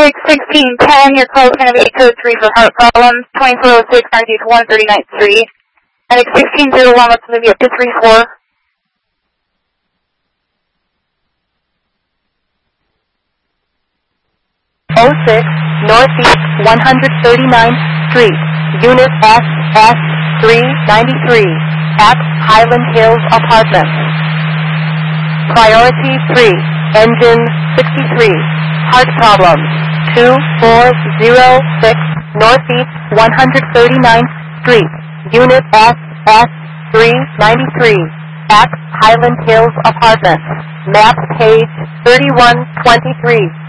Eric 1610, your call is going to be code 3 for heart problems, 2406 92 139th Street. Eric 1601, let's move you up to 34. 06 Northeast 139th Street, Unit SS 393, at Highland Hills Apartments. Priority 3, engine 63, heart problems, 2406 Northeast 139th Street, Unit SS 393, at Highland Hills Apartments. Map page 3123.